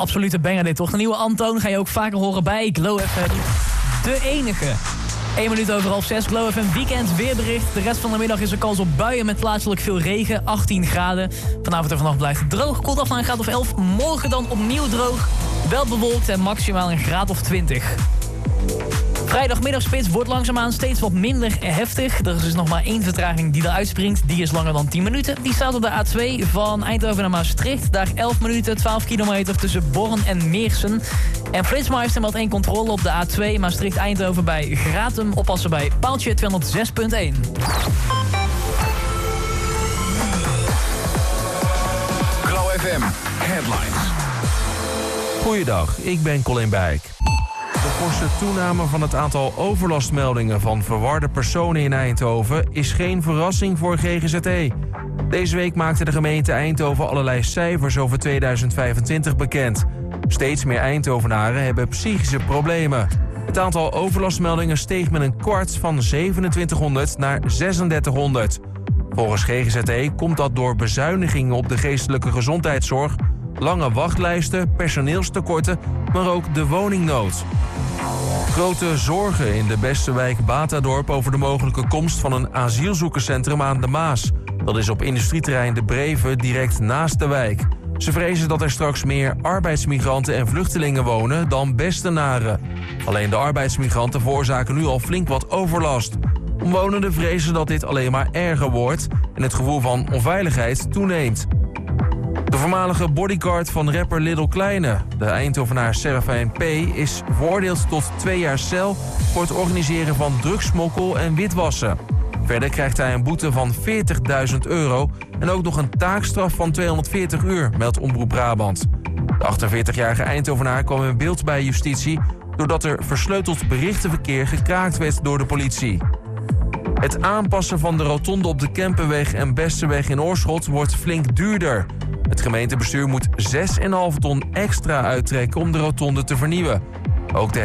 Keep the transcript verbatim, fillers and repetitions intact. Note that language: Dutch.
absolute banger dit toch? De nieuwe Antoon ga je ook vaker horen bij Glow F M. De enige. één minuut over half zes, Glow F M weekend weerbericht. De rest van de middag is er kans op buien met plaatselijk veel regen, achttien graden. Vanavond en vannacht blijft het droog, koelt af naar een graad of elf. Morgen dan opnieuw droog, wel bewolkt en maximaal een graad of twintig. Vrijdagmiddagspits wordt langzaamaan steeds wat minder heftig. Er is dus nog maar één vertraging die eruit springt. Die is langer dan tien minuten. Die staat op de A twee van Eindhoven naar Maastricht. Daar elf minuten, twaalf kilometer tussen Born en Meersen. En Flitsmeister meldt één controle op de A twee Maastricht-Eindhoven bij Gratum. Oppassen bij paaltje tweehonderdzes punt één. Glow F M Headlines. Goeiedag, ik ben Colin Bijk. De forse toename van het aantal overlastmeldingen van verwarde personen in Eindhoven is geen verrassing voor G G Z E. Deze week maakte de gemeente Eindhoven allerlei cijfers over tweeduizend vijfentwintig bekend. Steeds meer Eindhovenaren hebben psychische problemen. Het aantal overlastmeldingen steeg met een kwart van zevenentwintighonderd naar zesendertighonderd. Volgens G G Z E komt dat door bezuinigingen op de geestelijke gezondheidszorg, lange wachtlijsten, personeelstekorten, maar ook de woningnood. Grote zorgen in de beste wijk Batadorp over de mogelijke komst van een asielzoekerscentrum aan de Maas. Dat is op industrieterrein De Breven direct naast de wijk. Ze vrezen dat er straks meer arbeidsmigranten en vluchtelingen wonen dan Bestenaren. Alleen de arbeidsmigranten veroorzaken nu al flink wat overlast. Omwonenden vrezen dat dit alleen maar erger wordt en het gevoel van onveiligheid toeneemt. De voormalige bodyguard van rapper Little Kleine, de Eindhovenaar Serafijn P., is veroordeeld tot twee jaar cel voor het organiseren van drugssmokkel en witwassen. Verder krijgt hij een boete van veertigduizend euro en ook nog een taakstraf van tweehonderdveertig uur, meldt Omroep Brabant. De achtenveertigjarige Eindhovenaar kwam in beeld bij justitie doordat er versleuteld berichtenverkeer gekraakt werd door de politie. Het aanpassen van de rotonde op de Kempenweg en Besterweg in Oorschot wordt flink duurder. Het gemeentebestuur moet zes komma vijf ton extra uittrekken om de rotonde te vernieuwen. Ook de